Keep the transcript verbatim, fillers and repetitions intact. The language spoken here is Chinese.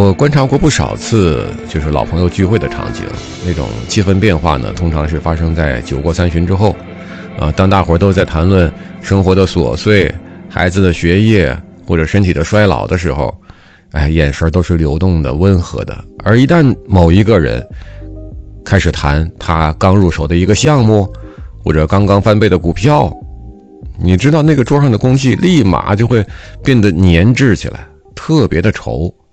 我观察过不少次，就是老朋友聚会的场景，那种气氛变化呢，通常是发生在酒过三巡之后，啊，当大伙都在谈论生活的琐碎、孩子的学业或者身体的衰老的时候，哎，眼神都是流动的、温和的。而一旦某一个人开始谈他刚入手的一个项目，或者刚刚翻倍的股票，你知道那个桌上的空气立马就会变得粘滞起来，特别的稠。